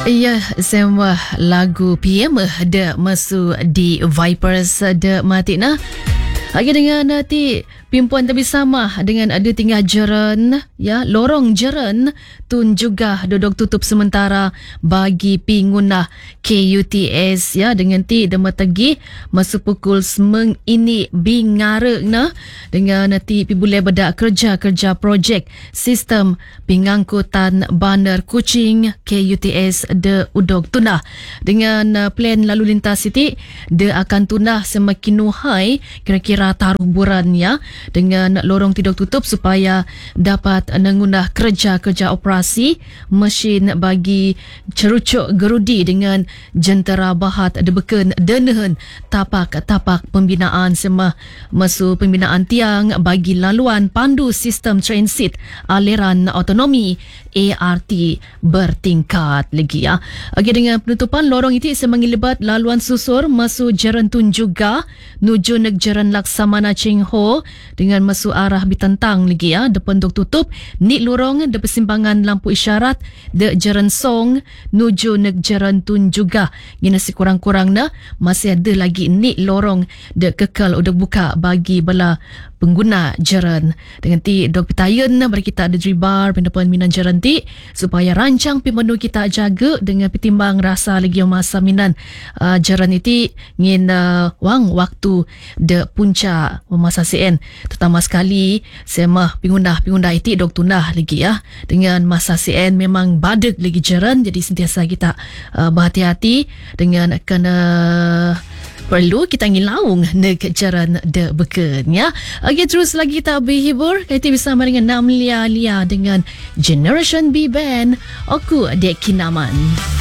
Ya, semua lagu PM de masu di Vipers de Matina. Lagi dengan nanti pimpuan tapi sama dengan ada tinggal jeran ya, lorong jeran tun juga duduk tutup sementara bagi pingunah KUTS ya, dengan ti dematagi masa pukul semeng ini bingare na dengan nanti pi boleh bedak kerja projek sistem pengangkutan bandar Kuching KUTS de udog tunah dengan plan lalu lintas siti de akan tunah semakin nuhai kira-kira taruh buran ya, dengan lorong tidak tutup supaya dapat mengundah kerja operasi mesin bagi cerucuk gerudi dengan jentera bahat debeken denehen tapak pembinaan semua masu pembinaan tiang bagi laluan pandu sistem transit aliran autonomi ART bertingkat lagi ya. Okey, dengan penutupan lorong itu semengilibat laluan susur masu jaran tun juga nuju neg jaran Laksamana Cheng Ho dengan masu arah bitentang lagi ya, depan duk tutup ni lorong de persimpangan lampu isyarat de jaran Song nuju neg jaran tun juga ngina sekurang-kurangnya masih ada lagi ni lorong de kekal udah buka bagi bala pengguna jaran dengan ti dok pitayen bagi kita ada dribar pendepan minan jaran ti supaya rancang pimenu kita jaga dengan petimbang rasa lagi yang masa minan jaran itu ngin wang waktu de punca masa CN terutama sekali semah pengguna itu dok tunah lagi ya, dengan masa CN memang badak lagi jaran, jadi sentiasa kita berhati-hati dengan kena perlu kita ngilaung neg jaran de beken ya. Okey, terus lagi kita berhibur kita bersama dengan Nam Lia dengan Generation B Band Aku Dek Kinaman.